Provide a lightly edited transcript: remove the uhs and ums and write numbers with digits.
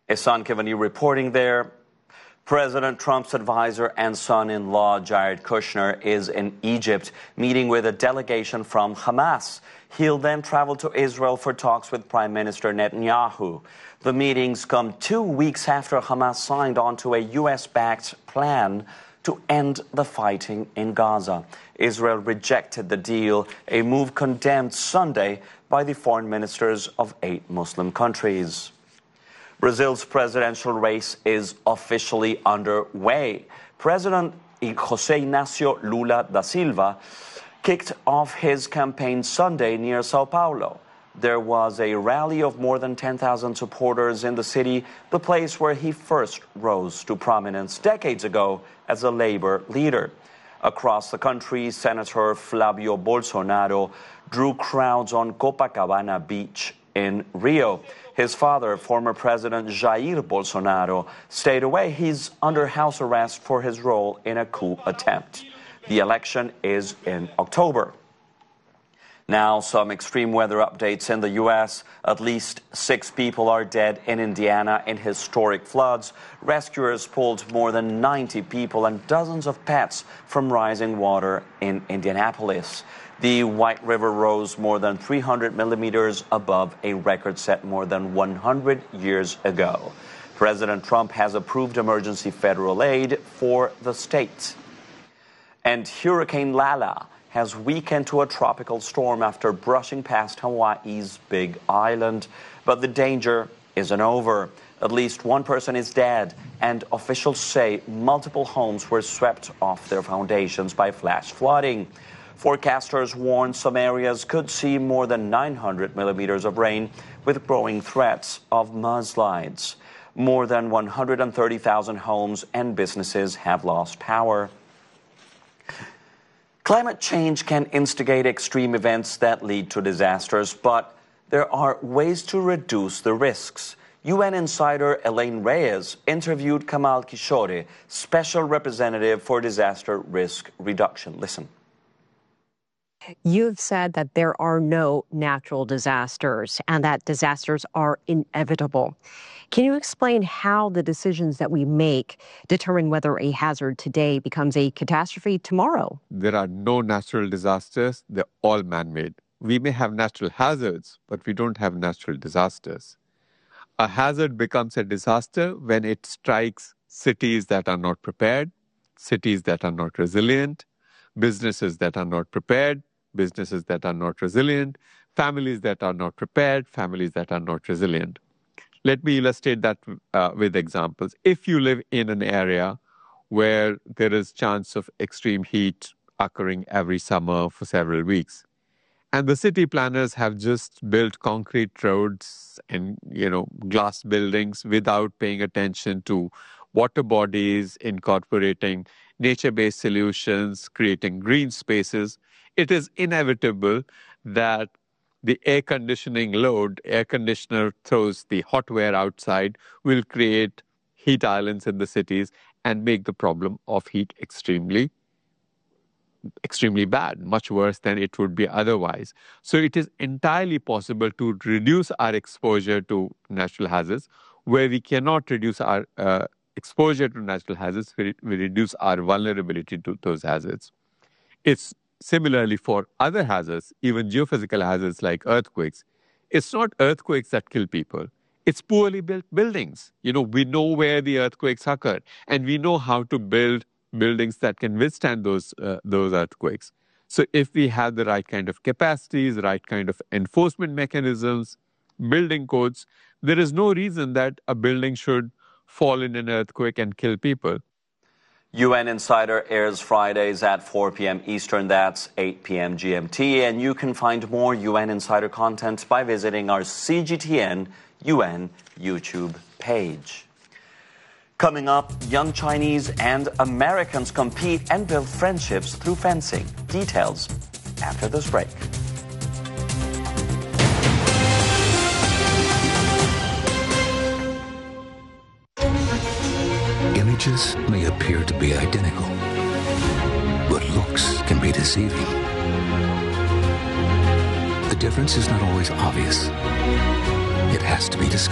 Ehsan Kivani reporting there. President Trump's advisor and son-in-law Jared Kushner is in Egypt meeting with a delegation from Hamas. He'll then travel to Israel for talks with Prime Minister Netanyahu. The meetings come 2 weeks after Hamas signed onto a U.S.-backed plan to end the fighting in Gaza. Israel rejected the deal, a move condemned Sunday by the foreign ministers of 8 Muslim countries. Brazil's presidential race is officially underway. President José Ignacio Lula da Silva kicked off his campaign Sunday near Sao Paulo. There was a rally of more than 10,000 supporters in the city, the place where he first rose to prominence decades ago as a labor leader. Across the country, Senator Flavio Bolsonaro drew crowds on Copacabana Beach in Rio. His father, former President Jair Bolsonaro, stayed away. He's under house arrest for his role in a coup attempt. The election is in October. Now, some extreme weather updates in the U.S. At least 6 people are dead in Indiana in historic floods. Rescuers pulled more than 90 people and dozens of pets from rising water in Indianapolis. The White River rose more than 300 millimeters above a record set more than 100 years ago. President Trump has approved emergency federal aid for the state. And Hurricane Lala has weakened to a tropical storm after brushing past Hawaii's Big Island. But the danger isn't over. At least 1 person is dead, and officials say multiple homes were swept off their foundations by flash flooding. Forecasters warn some areas could see more than 900 millimeters of rain, with growing threats of mudslides. More than 130,000 homes and businesses have lost power. Climate change can instigate extreme events that lead to disasters, but there are ways to reduce the risks. UN insider Elaine Reyes interviewed Kamal Kishore, Special Representative for Disaster Risk Reduction. Listen. You've said that there are no natural disasters and that disasters are inevitable. Can you explain how the decisions that we make determine whether a hazard today becomes a catastrophe tomorrow? There are no natural disasters. They're all man-made. We may have natural hazards, but we don't have natural disasters. A hazard becomes a disaster when it strikes cities that are not prepared, cities that are not resilient, businesses that are not prepared, businesses that are not resilient, families that are not prepared, families that are not resilient. Let me illustrate that with examples. If you live in an area where there is chance of extreme heat occurring every summer for several weeks, and the city planners have just built concrete roads and, glass buildings without paying attention to water bodies, incorporating nature-based solutions, creating green spaces, it is inevitable that the air conditioner throws the hot air outside, will create heat islands in the cities and make the problem of heat extremely bad, much worse than it would be otherwise. So it is entirely possible to reduce our exposure to natural hazards. Where we cannot reduce our exposure to natural hazards, we reduce our vulnerability to those hazards. It's similarly for other hazards, even geophysical hazards like earthquakes. It's not earthquakes that kill people. It's poorly built buildings. We know where the earthquakes occur, and we know how to build buildings that can withstand those earthquakes. So if we have the right kind of capacities, the right kind of enforcement mechanisms, building codes, there is no reason that a building should fall in an earthquake and kill people. UN Insider airs Fridays at 4 p.m. Eastern, that's 8 p.m. GMT, and you can find more UN Insider content by visiting our CGTN UN YouTube page. Coming up, young Chinese and Americans compete and build friendships through fencing. Details after this break. Images may appear to be identical, but looks can be deceiving. The difference is not always obvious. It has to be discovered.